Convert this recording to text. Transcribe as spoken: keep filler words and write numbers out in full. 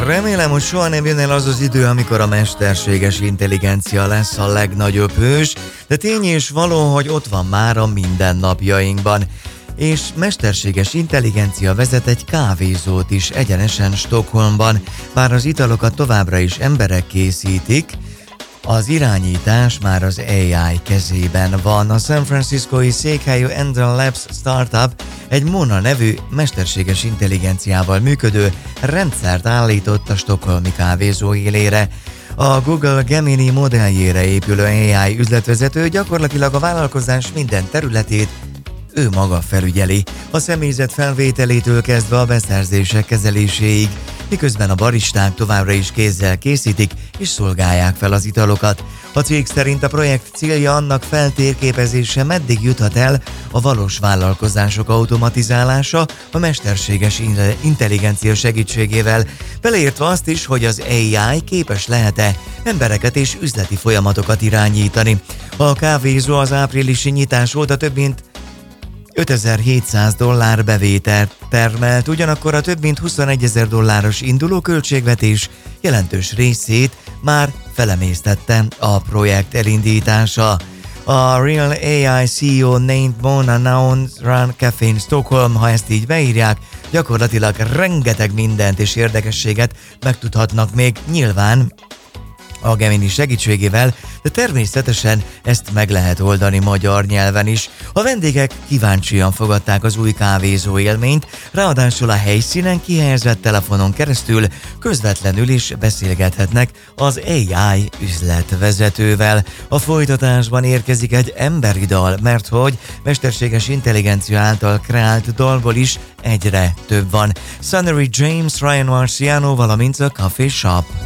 Remélem, hogy soha nem jön el az az idő, amikor a mesterséges intelligencia lesz a legnagyobb hős, de tény és való, hogy ott van már a mindennapjainkban. És mesterséges intelligencia vezet egy kávézót is egyenesen Stockholmban, bár az italokat továbbra is emberek készítik, az irányítás már az á i kezében van. A San Franciscoi székhelyű Endel Labs startup egy Mona nevű mesterséges intelligenciával működő rendszert állított a stockholmi kávézó élére. A Google Gemini modelljére épülő á i üzletvezető gyakorlatilag a vállalkozás minden területét ő maga felügyeli, a személyzet felvételétől kezdve a beszerzések kezeléséig, miközben a baristák továbbra is kézzel készítik és szolgálják fel az italokat. A cég szerint a projekt célja annak feltérképezése, meddig juthat el a valós vállalkozások automatizálása a mesterséges intelligencia segítségével, beleértve azt is, hogy az á i képes lehet-e embereket és üzleti folyamatokat irányítani. A kávézó az áprilisi nyitás óta több mint ötezer-hétszáz dollár bevételt termelt, ugyanakkor a több mint huszonegyezer dolláros induló költségvetés jelentős részét már felemésztette a projekt elindítása. A Real á i cé e o named Mona Now Run Cafe in Stockholm, ha ezt így beírják, gyakorlatilag rengeteg mindent és érdekességet megtudhatnak még, nyilván a Gemini segítségével, de természetesen ezt meg lehet oldani magyar nyelven is. A vendégek kíváncsian fogadták az új kávézó élményt, ráadásul a helyszínen kihelyezett telefonon keresztül közvetlenül is beszélgethetnek az á i üzletvezetővel. A folytatásban érkezik egy emberi dal, mert hogy mesterséges intelligencia által kreált dalból is egyre több van. Sunnery James, Ryan Marciano, valamint a Coffee Shop.